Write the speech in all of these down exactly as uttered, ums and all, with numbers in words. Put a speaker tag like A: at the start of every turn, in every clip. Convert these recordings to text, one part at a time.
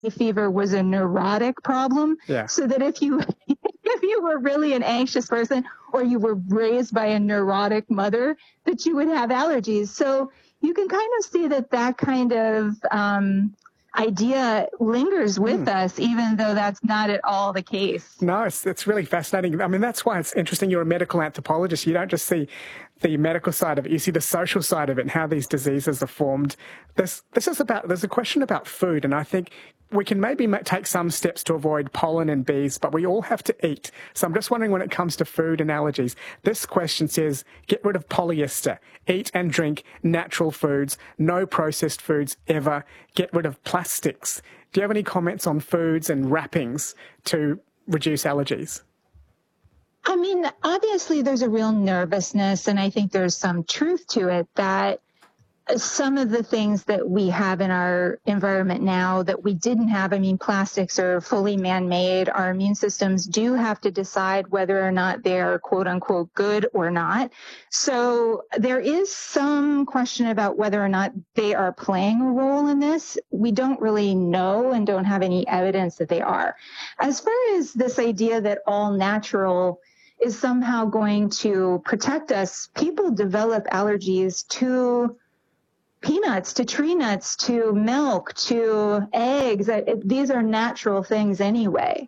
A: fever was a neurotic problem.
B: Yeah.
A: So that if you if you were really an anxious person or you were raised by a neurotic mother, that you would have allergies. So you can kind of see that that kind of um, idea lingers with
B: Mm.
A: us, even though that's not at all the case.
B: No, it's, it's really fascinating. I mean, that's why it's interesting. You're a medical anthropologist. You don't just see the medical side of it. You see the social side of it and how these diseases are formed. This, this is about, there's a question about food, and I think we can maybe take some steps to avoid pollen and bees, but we all have to eat. So I'm just wondering, when it comes to food and allergies, this question says, get rid of polyester, eat and drink natural foods, no processed foods ever, get rid of plastics. Do you have any comments on foods and wrappings to reduce allergies?
A: I mean, obviously there's a real nervousness, and I think there's some truth to it that some of the things that we have in our environment now that we didn't have, I mean, plastics are fully man-made. Our immune systems do have to decide whether or not they're quote unquote good or not. So there is some question about whether or not they are playing a role in this. We don't really know and don't have any evidence that they are. As far as this idea that all natural is somehow going to protect us, people develop allergies to peanuts, to tree nuts, to milk, to eggs. These are natural things anyway.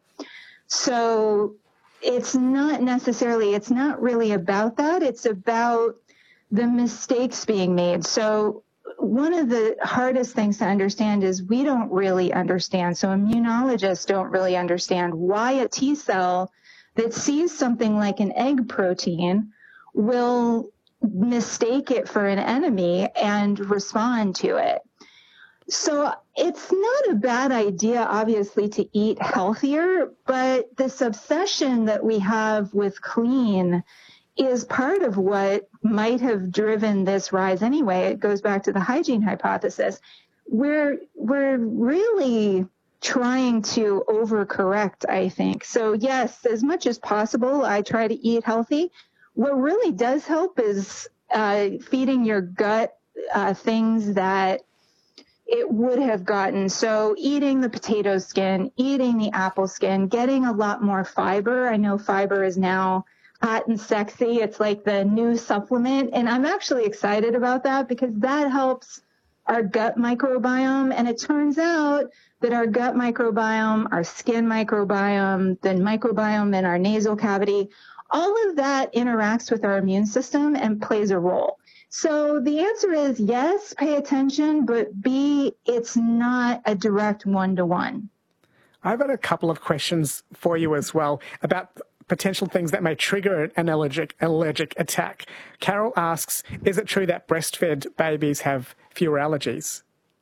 A: So it's not necessarily, it's not really about that. It's about the mistakes being made. So one of the hardest things to understand is we don't really understand. So immunologists don't really understand why a T cell that sees something like an egg protein will mistake it for an enemy and respond to it. So it's not a bad idea, obviously, to eat healthier, but this obsession that we have with clean is part of what might have driven this rise anyway. It goes back to the hygiene hypothesis. We're, we're really trying to overcorrect, I think. So yes, as much as possible, I try to eat healthy. What really does help is uh, feeding your gut uh, things that it would have gotten. So eating the potato skin, eating the apple skin, getting a lot more fiber. I know fiber is now hot and sexy. It's like the new supplement. And I'm actually excited about that because that helps our gut microbiome. And it turns out that our gut microbiome, our skin microbiome, the microbiome in our nasal cavity, all of that interacts with our immune system and plays a role. So the answer is yes, pay attention, but B, it's not a direct one-to-one.
B: I've got a couple of questions for you as well about potential things that may trigger an allergic allergic attack. Carol asks, is it true that breastfed babies have fewer allergies?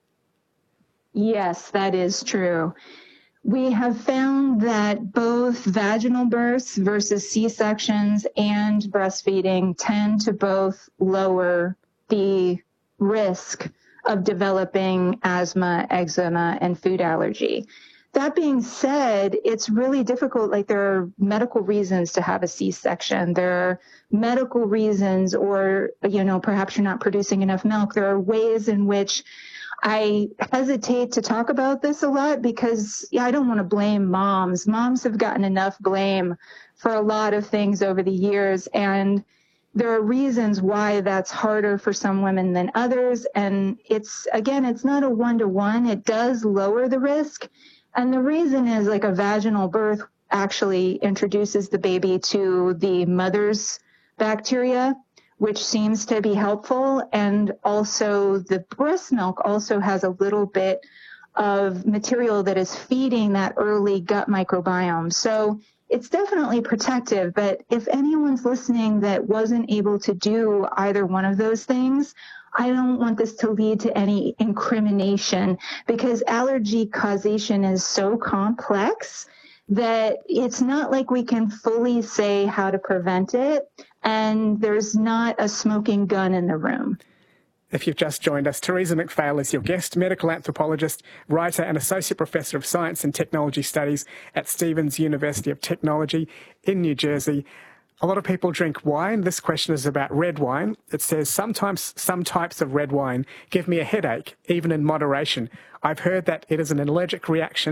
A: Yes, that is true. We have found that both vaginal births versus C-sections and breastfeeding tend to both lower the risk of developing asthma, eczema, and food allergy. That being said, it's really difficult. Like, there are medical reasons to have a C-section. There are medical reasons, or, you know, perhaps you're not producing enough milk. There are ways in which I hesitate to talk about this a lot because yeah, I don't want to blame moms. Moms have gotten enough blame for a lot of things over the years, and there are reasons why that's harder for some women than others. And it's, again, it's not a one-to-one. It does lower the risk. And the reason is, like, a vaginal birth actually introduces the baby to the mother's bacteria, which seems to be helpful. And also the breast milk also has a little bit of material that is feeding that early gut microbiome. So it's definitely protective, but if anyone's listening that wasn't able to do either one of those things, I don't want this to lead to any incrimination, because allergy causation is so complex that it's not like we can fully say how to prevent it, and there's not a smoking gun in the room.
B: If you've just joined us, Teresa McPhail is your guest, medical anthropologist, writer and associate professor of science and technology studies at Stevens University of Technology in New Jersey. A lot of people drink wine. This question is about red wine. It says, sometimes some types of red wine give me a headache, even in moderation. I've heard that it is an allergic reaction